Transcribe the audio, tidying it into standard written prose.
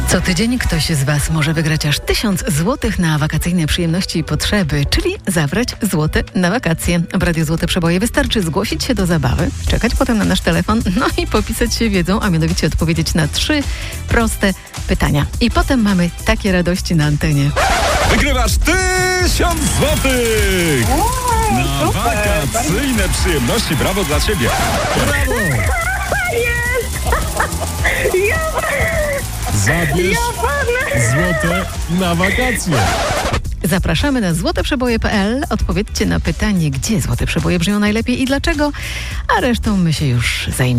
Co tydzień ktoś z Was może wygrać aż 1000 złotych na wakacyjne przyjemności i potrzeby, czyli zabrać złote na wakacje. W Radiu Złote Przeboje wystarczy zgłosić się do zabawy, czekać potem na nasz telefon, no i popisać się wiedzą, a mianowicie odpowiedzieć na 3 proste pytania. I potem mamy takie radości na antenie. Wygrywasz 1000 złotych! Na wakacyjne przyjemności. Brawo dla Ciebie! Brawo! Zabierz złote na wakacje. Zapraszamy na złoteprzeboje.pl. Odpowiedzcie na pytanie, gdzie złote przeboje brzmią najlepiej i dlaczego, a resztą my się już zajmiemy.